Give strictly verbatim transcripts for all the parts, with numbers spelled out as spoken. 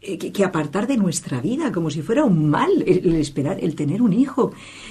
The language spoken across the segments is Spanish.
eh, que, que apartar de nuestra vida, como si fuera un mal el, el esperar, el tener un hijo.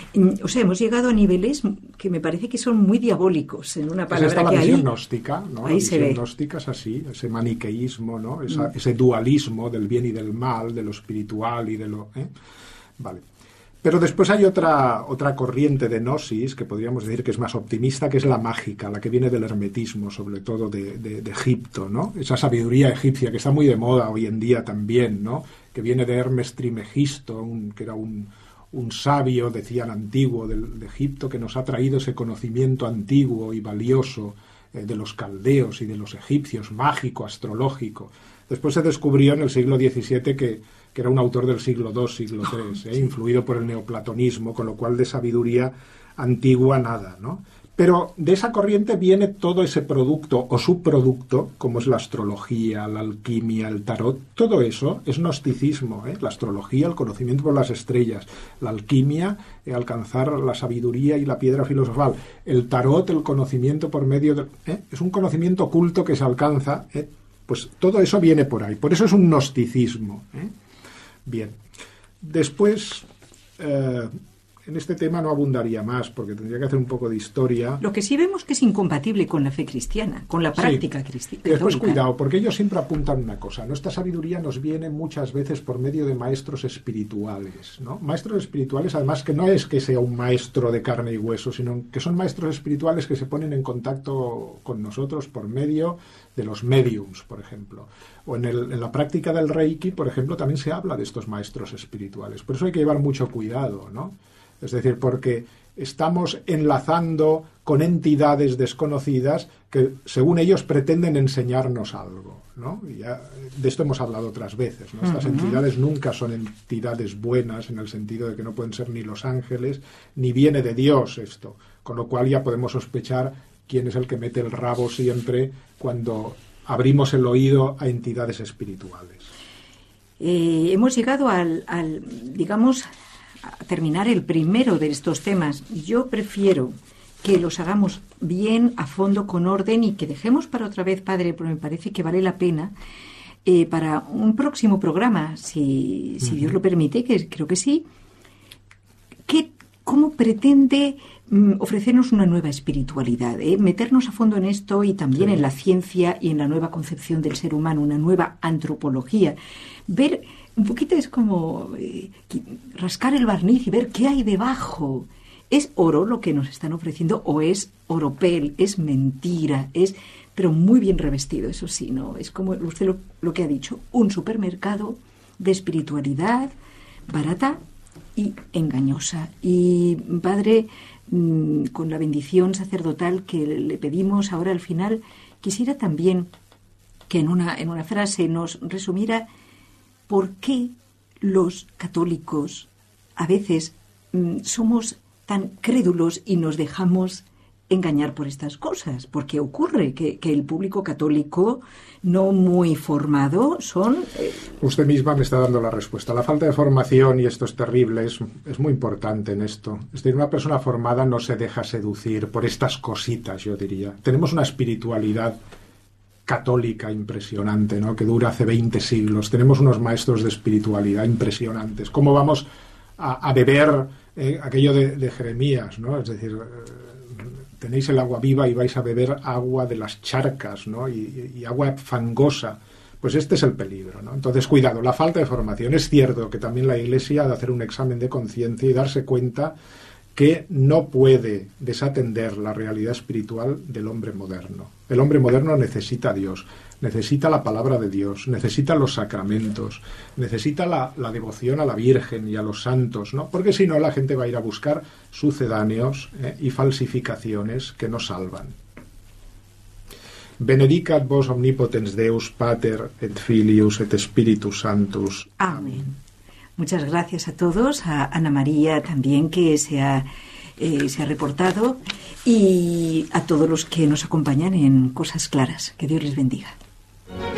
O sea, hemos llegado a niveles que me parece que son muy diabólicos en una palabra. Es esta que la visión ahí, gnóstica, ¿no? Ahí La se visión ve. gnóstica es así, ese maniqueísmo, ¿no? Esa, Mm. ese dualismo del bien y del mal, de lo espiritual y de lo... ¿eh? Vale. Pero después hay otra, otra corriente de gnosis, que podríamos decir que es más optimista, que es la mágica, la que viene del hermetismo, sobre todo de, de, de Egipto, ¿no? Esa sabiduría egipcia que está muy de moda hoy en día también, ¿no? Que viene de Hermes Trimegisto, un, que era un, un sabio, decían, antiguo de, de Egipto, que nos ha traído ese conocimiento antiguo y valioso eh, de los caldeos y de los egipcios, mágico, astrológico. Después se descubrió en el siglo diecisiete que que era un autor del siglo segundo, siglo tercero, ¿eh? influido por el neoplatonismo, con lo cual de sabiduría antigua nada, ¿no? Pero de esa corriente viene todo ese producto o subproducto, como es la astrología, la alquimia, el tarot, todo eso es gnosticismo, ¿eh? La astrología, el conocimiento por las estrellas, la alquimia, eh, alcanzar la sabiduría y la piedra filosofal, el tarot, el conocimiento por medio de... ¿eh? Es un conocimiento oculto que se alcanza, ¿eh? Pues todo eso viene por ahí, por eso es un gnosticismo, ¿eh? Bien, después, eh, en este tema no abundaría más, porque tendría que hacer un poco de historia. Lo que sí vemos que es incompatible con la fe cristiana, con la práctica sí. cristiana. Y después, cuidado, porque ellos siempre apuntan una cosa. Nuestra sabiduría nos viene muchas veces por medio de maestros espirituales, ¿no? Maestros espirituales, además, que no es que sea un maestro de carne y hueso, sino que son maestros espirituales que se ponen en contacto con nosotros por medio de los mediums, por ejemplo. O en, el, en la práctica del Reiki, por ejemplo, también se habla de estos maestros espirituales. Por eso hay que llevar mucho cuidado, ¿no? Es decir, porque estamos enlazando con entidades desconocidas que, según ellos, pretenden enseñarnos algo, ¿no? Y ya, de esto hemos hablado otras veces, ¿no? Estas uh-huh. entidades nunca son entidades buenas, en el sentido de que no pueden ser ni los ángeles, ni viene de Dios esto. Con lo cual ya podemos sospechar quién es el que mete el rabo siempre cuando abrimos el oído a entidades espirituales. Eh, hemos llegado al, al, digamos, a terminar el primero de estos temas. Yo prefiero que los hagamos bien, a fondo, con orden, y que dejemos para otra vez, padre, porque me parece que vale la pena, eh, para un próximo programa, si, si uh-huh. Dios lo permite, que creo que sí, que cómo pretende ofrecernos una nueva espiritualidad, ¿eh? Meternos a fondo en esto y también sí. en la ciencia y en la nueva concepción del ser humano, una nueva antropología. Ver un poquito es como eh, rascar el barniz y ver qué hay debajo. ¿Es oro lo que nos están ofreciendo o es oropel? ¿Es mentira? Es, pero muy bien revestido, eso sí, ¿no? Es como usted lo, lo que ha dicho, un supermercado de espiritualidad barata y engañosa. Y, padre, con la bendición sacerdotal que le pedimos ahora al final, quisiera también que en una, en una frase nos resumiera por qué los católicos a veces mmm, somos tan crédulos y nos dejamos engañar por estas cosas. Porque ocurre que, que el público católico no muy formado son... Eh... Usted misma me está dando la respuesta. La falta de formación, y esto es terrible, es, es muy importante en esto. Es decir, una persona formada no se deja seducir por estas cositas, yo diría. Tenemos una espiritualidad católica impresionante, ¿no? Que dura hace veinte siglos. Tenemos unos maestros de espiritualidad impresionantes. ¿Cómo vamos a, a beber eh, aquello de, de Jeremías, ¿no? Es decir... Eh, tenéis el agua viva y vais a beber agua de las charcas, ¿no? y, y agua fangosa. Pues este es el peligro, ¿no? Entonces, cuidado, la falta de formación. Es cierto que también la Iglesia ha de hacer un examen de conciencia y darse cuenta que no puede desatender la realidad espiritual del hombre moderno. El hombre moderno necesita a Dios, necesita la palabra de Dios, necesita los sacramentos, necesita la, la devoción a la Virgen y a los santos, ¿no? Porque si no, la gente va a ir a buscar sucedáneos eh, y falsificaciones que no salvan. Benedicat vos omnipotens Deus, Pater, et Filius, et Spiritus Sanctus. Amén. Muchas gracias a todos, a Ana María también, que se ha, eh, se ha reportado, y a todos los que nos acompañan en Cosas Claras. Que Dios les bendiga.